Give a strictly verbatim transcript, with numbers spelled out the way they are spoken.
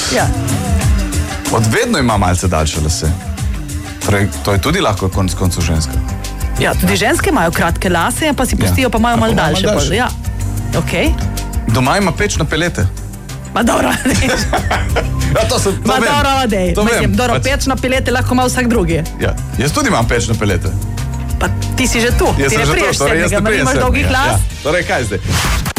Ja. Od vedno ima malce daljše lase. Torej, to je tudi lahko konc koncu ženska. Ja, tudi ženske imajo kratke lase, pa si pustijo, ja. pa imajo malo daljše. daljše. Ja. Okay. Doma ima peč na pelete. Ma dobro, ja, to sem, to Ma vem. dobro, adej. To Mislim, vem. dobro, Pač... peč na pelete lahko ima vsak drugi. Ja, jaz tudi imam peč na pelete. Pa ti si že tu, Jaz ti ne priješ torej, sedmega, ma nimaš dolgih las. Ja, ja. Torej, kaj zdaj?